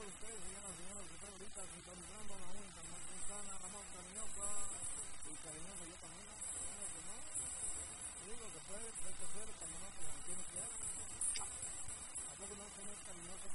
usted, señoras y señores, que está ahorita sintonizando la única más cercana, la más cariñosa, y cariñosa yo también, claro que no, digo que puede ser cuando no te la tiene que dar, tampoco no somos cariñosos